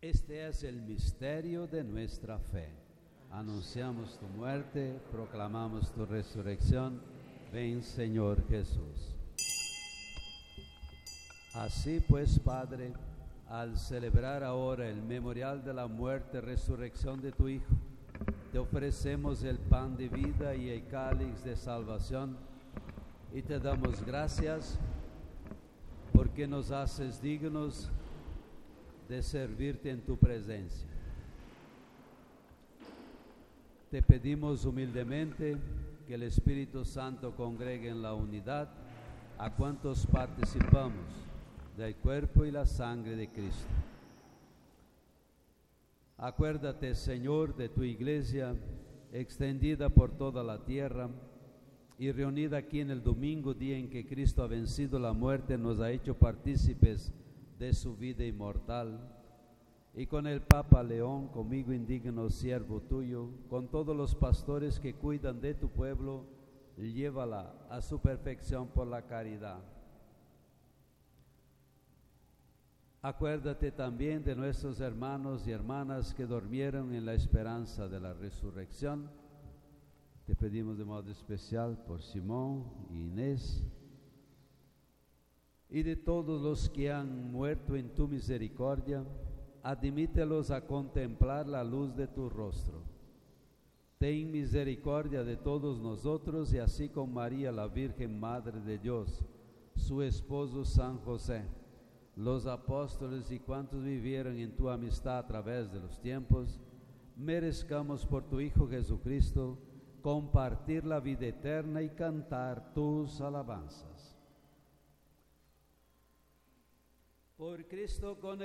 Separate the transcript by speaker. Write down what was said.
Speaker 1: Este es el misterio de nuestra fe. Anunciamos tu muerte, proclamamos tu resurrección. Ven, Señor Jesús. Así pues, Padre, al celebrar ahora el memorial de la muerte y resurrección de tu Hijo, te ofrecemos el pan de vida y el cáliz de salvación, y te damos gracias porque nos haces dignos de servirte en tu presencia. Te pedimos humildemente que el Espíritu Santo congregue en la unidad a cuantos participamos del cuerpo y la sangre de Cristo. Acuérdate, Señor, de tu iglesia extendida por toda la tierra y reunida aquí en el domingo, día en que Cristo ha vencido la muerte, nos ha hecho partícipes de su vida inmortal, y con el Papa León, conmigo indigno siervo tuyo, con todos los pastores que cuidan de tu pueblo, llévala a su perfección por la caridad. Acuérdate también de nuestros hermanos y hermanas que durmieron en la esperanza de la resurrección. Te pedimos de modo especial por Simón y Inés, y de todos los que han muerto en tu misericordia, admítelos a contemplar la luz de tu rostro. Ten misericordia de todos nosotros, y así con María, la Virgen Madre de Dios, su esposo San José, los apóstoles y cuantos vivieron en tu amistad a través de los tiempos, merezcamos por tu Hijo Jesucristo compartir la vida eterna y cantar tus alabanzas. Por Cristo, con